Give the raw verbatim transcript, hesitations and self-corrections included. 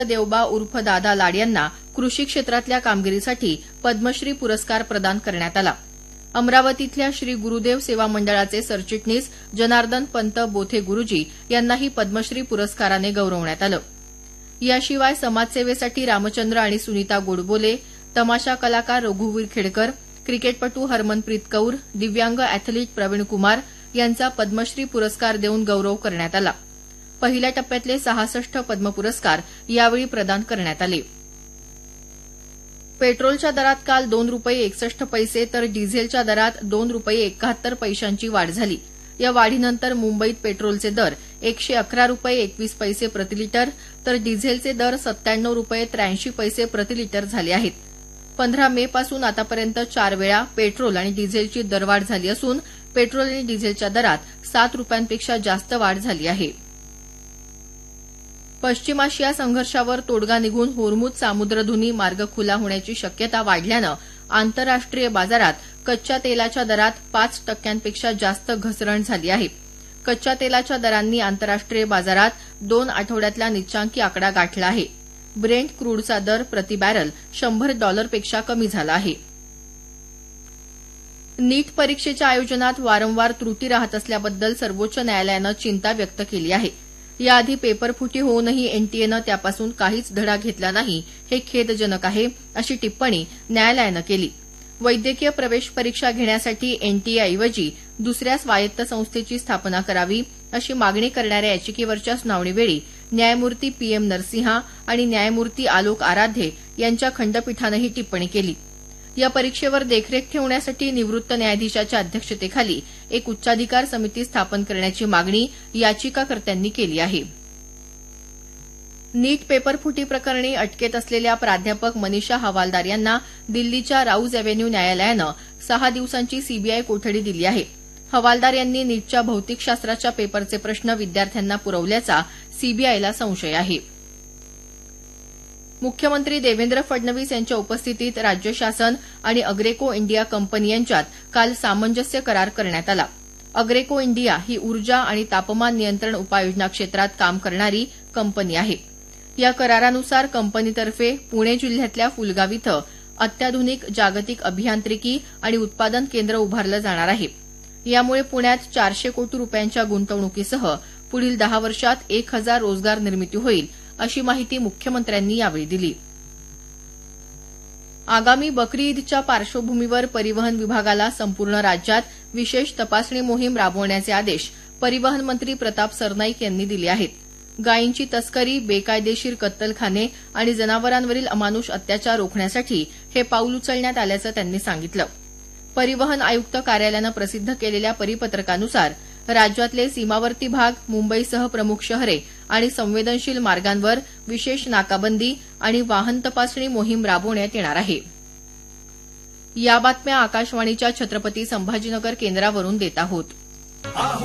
देवबा उर्फ दादा लाड यांना कृषी क्षेत्रातल्या कामगिरीसाठी पद्मश्री पुरस्कार प्रदान करण्यात आला. अमरावतीतल्या श्री गुरुदेव सेवा मंडळाचे सरचिटणीस जनार्दन पंत बोथे गुरुजी यांनाही पद्मश्री पुरस्काराने गौरवण्यात आलं. याशिवाय समाजसेवेसाठी रामचंद्र आणि सुनीता गोडबोले, तमाशा कलाकार रघुवीर खेडकर, क्रिकेटपटू हरमनप्रीत कौर, दिव्यांग अॅथलीट प्रवीण कुमार यांचा पद्मश्री पुरस्कार देऊन गौरव करण्यात आला. पहिल्या टप्प्यातले सहासष्ट पद्म पुरस्कार यावेळी प्रदान करण्यात आले. पेट्रोलच्या दरात काल दोन रुपये एकसष्ट पैसे तर डिझेलच्या दरात दोन रुपये एकाहत्तर पैशांची वाढ झाली. या वाढीनंतर मुंबईत पेट्रोलचे दर एकशे अकरा रुपये एकवीस पैसे प्रतिलिटर तर डिझेलचे दर सत्त्याण्णव रुपये त्र्याऐंशी पैसे प्रतिलिटर झाले आहेत. पंधरा मे पासून आतापर्यंत चार वेळा पेट्रोल आणि डिझेलची दरवाढ झाली असून पेट्रोल आणि डिझेलच्या दरात सात रुपयांपेक्षा जास्त वाढ झाली आहे. पश्चिम आशिया संघर्षावर तोडगा निघून होर्मुझ सामुद्रधुनी मार्ग खुला होण्याची शक्यता वाढल्यानं आंतरराष्ट्रीय बाजारात कच्च्या तेलाच्या दरात पाच टक्क्यांपेक्षा जास्त घसरण झाली आहे. कच्च्या तेलाच्या दरांनी आंतरराष्ट्रीय बाजारात दोन आठवड्यातला निच्चांकी आकडा गाठला आहे. ब्रेंट क्रूडचा दर प्रति बॅरल शंभर डॉलरपेक्षा कमी झाला आहे. नीट परीक्षेच्या आयोजनात वारंवार त्रुटी राहत असल्याबद्दल सर्वोच्च न्यायालयानं चिंता व्यक्त केली आहे. याआधी पेपरफुटी होऊनही एनटीएनं त्यापासून काहीच धडा घेतला नाही, हे खेदजनक आहे, अशी टिप्पणी न्यायालयानं केली. वैद्यकीय प्रवेश परीक्षा घेण्यासाठी एनटीएऐवजी दुसऱ्या स्वायत्त संस्थेची स्थापना करावी, अशी मागणी करणाऱ्या याचिकेवरच्या सुनावणीवेळी न्यायमूर्ती पी एम नरसिंहा आणि न्यायमूर्ती आलोक आराध्ये यांच्या खंडपीठानं ही टिप्पणी केली. या परीक्षेवर देखरेख ठेवण्यासाठी निवृत्त न्यायाधीशाच्या अध्यक्षतेखाली एक उच्चाधिकार समिती स्थापन करण्याची मागणी याचिकाकर्त्यांनी केली आहे. नीट पेपरफुटी प्रकरणी अटकेत असलेल्या प्राध्यापक मनीषा हवालदार यांना दिल्लीच्या राऊज एव्हेन्यू न्यायालयानं सहा दिवसांची सीबीआय कोठडी दिली आहे. हवालदार यांनी नीटच्या भौतिकशास्त्राच्या पेपरचे प्रश्न विद्यार्थ्यांना पुरवल्याचा सीबीआयला संशय आहे. मुख्यमंत्री देवेंद्र फडणवीस यांच्या उपस्थितीत राज्य शासन आणि अग्रेको इंडिया कंपनी यांच्यात काल सामंजस्य करार करण्यात आला. अग्रेको इंडिया ही ऊर्जा आणि तापमान नियंत्रण उपाययोजना क्षेत्रात काम करणारी कंपनी आहे. या करारानुसार कंपनीतर्फे पुणे जिल्ह्यातल्या फुलगाव इथं अत्याधुनिक जागतिक अभियांत्रिकी आणि उत्पादन केंद्र उभारलं जाणार आहे. यामुळे पुण्यात चारशे कोटी रुपयांच्या गुंतवणुकीसह पुढील दहा वर्षात एक हजार रोजगार निर्मिती होईल, अशी माहिती मुख्यमंत्र्यांनी यावेळी दिली. आगामी बकरी ईदच्या पार्श्वभूमीवर परिवहन विभागाला संपूर्ण राज्यात विशेष तपासणी मोहीम राबवण्याचे आदेश परिवहन मंत्री प्रताप सरनाईक यांनी दिले आहेत. गायींची तस्करी, बेकायदेशीर कत्तलखाने आणि जनावरांवरील अमानुष अत्याचार रोखण्यासाठी हे पाऊल उचलण्यात आल्याचं त्यांनी सांगितलं. परिवहन आयुक्त कार्यालयानं प्रसिद्ध केलेल्या परिपत्रकानुसार राज्यातले सीमावर्ती भाग, मुंबईसह प्रमुख शहरे आणि संवेदनशील मार्गांवर विशेष नाकाबंदी आणि वाहन तपासणी मोहीम राबवण्यात येणार आहे. या बातम्या आकाशवाणीच्या छत्रपती संभाजीनगर केंद्रावरून देत आहोत.